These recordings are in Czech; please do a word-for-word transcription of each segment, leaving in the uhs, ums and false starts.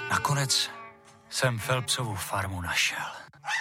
Nakonec jsem Phelpsovu farmu našel.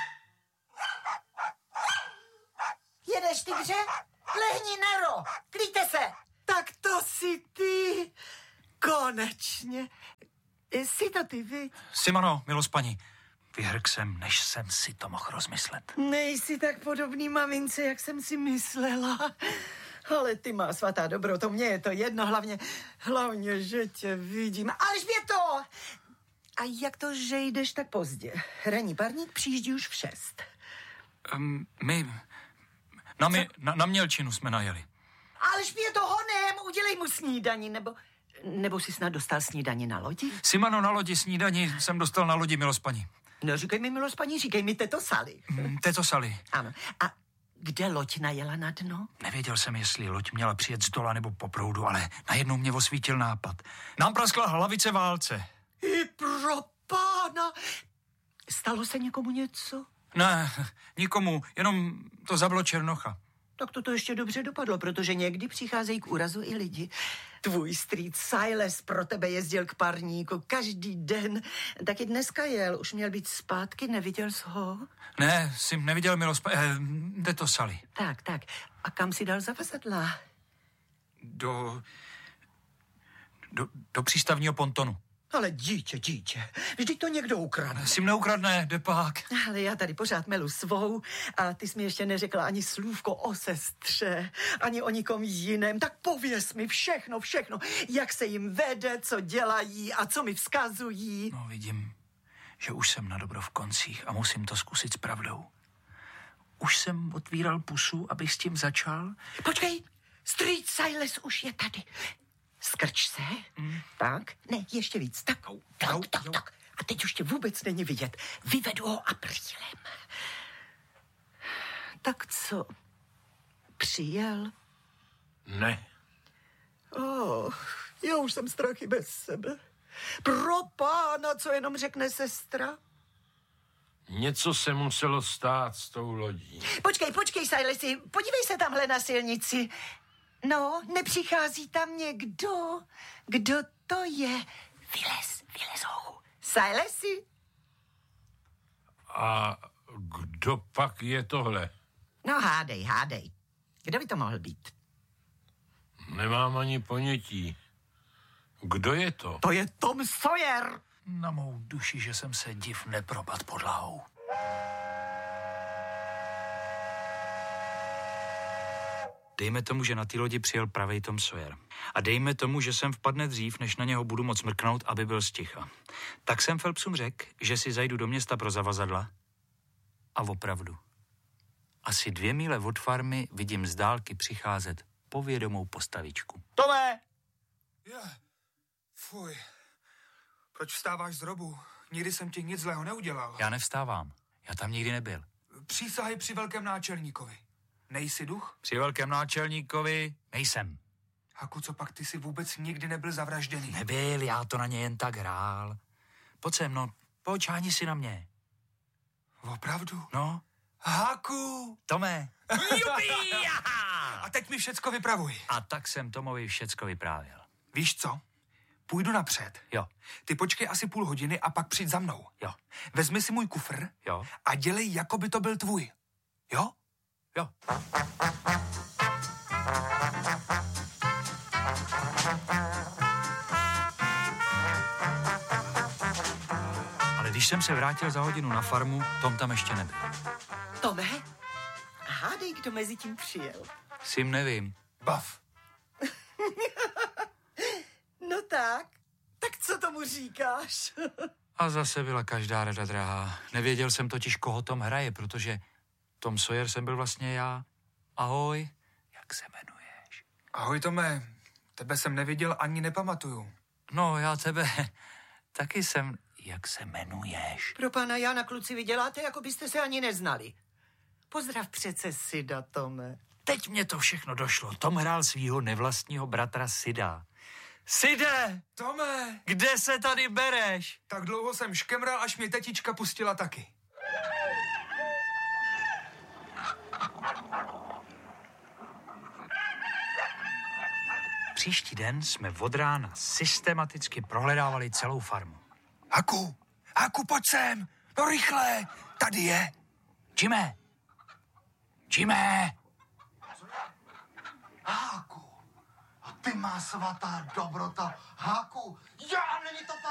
Jedeš, tygře? Lehni, Nero! Klíďte se! Tak to jsi ty. Konečně. Jsi to ty, vy? Simano, milost paní, vyhrk jsem, než jsem si to mohl rozmyslet. Nejsi tak podobný mamince, jak jsem si myslela. Ale ty má svatá dobroto, mně je to jedno, hlavně, hlavně, že tě vidím. Alžběto! A jak to, že jdeš tak pozdě? Rení parník přijíždí už v šest. Um, my... Na, mě, na, na Mělčinu jsme najeli. Alžběto, honem, Udělej mu snídani, nebo... Nebo jsi snad dostal snídani na lodi? Simano, na lodi snídani jsem dostal na lodi, milost paní. No, říkej mi, milost paní, říkej mi Teto Sally. Mm, Teto Sally. Ano. A kde loď najela na dno? Nevěděl jsem, jestli loď měla přijet z dola nebo po proudu, ale najednou mě osvítil nápad. Nám praskla hlavice válce. I pro pána! Stalo se někomu něco? Ne, nikomu, jenom to zabilo Černocha. Tak to to ještě dobře dopadlo, protože někdy přicházejí k úrazu i lidi. Tvůj strýc Silas pro tebe jezdil k parníku každý den. Taky dneska jel, už měl být zpátky, neviděl jsi ho? Ne, jsi neviděl, milost paní, eh, Teto Sally. Tak, tak. A kam si dal zavazadla? Do, do, do přístavního pontonu. Ale dítě, dítě, vždyť to někdo ukradne. Jsi mne ukradne, depák. Ale já tady pořád melu svou a ty jsi mi ještě neřekla ani slůvko o sestře, ani o nikom jiném. Tak pověz mi všechno, všechno, jak se jim vede, co dělají a co mi vzkazují. No vidím, že už jsem na dobro v koncích a musím to zkusit s pravdou. Už jsem otvíral pusu, abych s tím začal. Počkej, strýc Silas už je tady. Skrč se. Mm. Tak. Ne, ještě víc. Tak, tak, tak, tak, tak. A teď už tě vůbec není vidět. Vyvedu ho aprílem. Tak co? Přijel? Ne. Oh, já už jsem strachy bez sebe. Pro pána, co jenom řekne sestra? Něco se muselo stát s tou lodí. Počkej, počkej, Silesi, podívej se tamhle na silnici. No, nepřichází tam někdo? Kdo to je? Vylez, vylez hochu. Silesi? A kdo pak je tohle? No hádej, hádej. Kdo by to mohl být? Nemám ani ponětí. Kdo je to? To je Tom Sawyer. Na mou duši, že jsem se div nepropad podlahou. Dejme tomu, že na té lodi přijel pravej Tom Sawyer. A dejme tomu, že jsem vpadne dřív, než na něho budu moc mrknout, aby byl sticha. Tak jsem Phelpsům řekl, že si zajdu do města pro zavazadla. A opravdu. Asi dvě míle od farmy vidím z dálky přicházet povědomou postavičku. Tome! Je, fuj. Proč vstáváš z robu? Nikdy jsem ti nic zlého neudělal. Já nevstávám. Já tam nikdy nebyl. Přísahaj při velkém náčelníkovi. Nejsi duch? Při velkém náčelníkovi nejsem. Haku, co pak ty si vůbec nikdy nebyl zavražděný? Nebyl, já to na ně jen tak hrál. Pojď sem, no, pojď, šáhni si na mě. Opravdu? No. Haku! Tome. Jupi! A teď mi všecko vypravuj. A tak jsem Tomovi všecko vyprávěl. Víš co? Půjdu napřed. Jo. Ty počkej asi půl hodiny a pak přijď za mnou. Jo. Vezmi si můj kufr. Jo. A dělej, jako by to byl tvůj. Jo? Jo. Ale když jsem se vrátil za hodinu na farmu, Tom tam ještě nebyl. Tome? Hádej, kdo mezi tím přijel. Sim nevím. Bav. No tak. Tak co tomu říkáš? A zase byla každá rada drahá. Nevěděl jsem totiž, koho Tom hraje, protože Tom Sawyer jsem byl vlastně já. Ahoj, jak se jmenuješ? Ahoj, Tome. Tebe jsem neviděl ani nepamatuju. No, já tebe taky jsem... Jak se jmenuješ? Pro pana Jana, kluci, vy děláte, jako byste se ani neznali. Pozdrav přece Sida, Tome. Teď mě to všechno došlo. Tom hrál svýho nevlastního bratra Sida. Side! Tome! Kde se tady bereš? Tak dlouho jsem škemral, až mě tetička pustila taky. Příští den jsme od rána systematicky prohledávali celou farmu. Haku, Haku, pojď sem. No rychle, tady je. Jimé! Jimé! Háku, a ty má svatá dobrota. Háku, já, není to